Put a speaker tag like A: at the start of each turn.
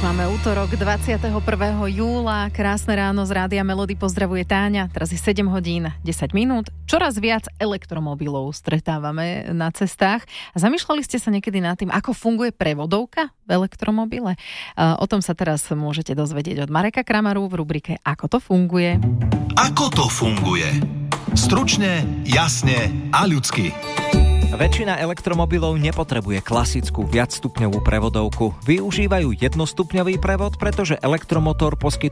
A: Máme útorok 21. júla. Krásne ráno z Rádia Melody pozdravuje Táňa. Teraz je 7 hodín 10 minút. Čoraz viac elektromobilov stretávame na cestách. A zamýšľali ste sa niekedy nad tým, ako funguje prevodovka v elektromobile? O tom sa teraz môžete dozvedieť od Mareka Kramaru v rubrike Ako to funguje.
B: Ako to funguje? Stručne, jasne a ľudsky.
C: Väčšina elektromobilov nepotrebuje klasickú viacstupňovú prevodovku. Využívajú jednostupňový prevod, pretože elektromotor poskytuje